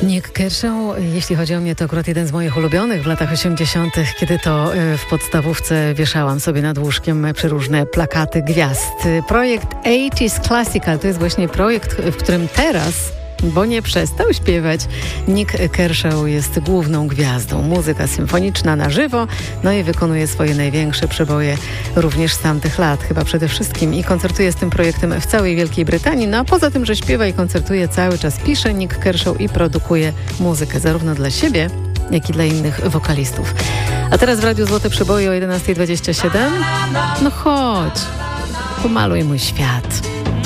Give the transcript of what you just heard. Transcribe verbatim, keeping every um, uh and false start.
Nick Kershaw, jeśli chodzi o mnie, to akurat jeden z moich ulubionych w latach osiemdziesiątych, kiedy to w podstawówce wieszałam sobie nad łóżkiem przeróżne plakaty gwiazd. Projekt osiemdziesiąt Classical to jest właśnie projekt, w którym teraz, bo nie przestał śpiewać, Nick Kershaw jest główną gwiazdą. Muzyka symfoniczna na żywo, no i wykonuje swoje największe przeboje również z tamtych lat, chyba przede wszystkim, i koncertuje z tym projektem w całej Wielkiej Brytanii. No a poza tym, że śpiewa i koncertuje, cały czas pisze Nick Kershaw i produkuje muzykę zarówno dla siebie, jak i dla innych wokalistów. A teraz w Radiu Złote Przeboje o jedenasta dwadzieścia siedem. No chodź, pomaluj mój świat.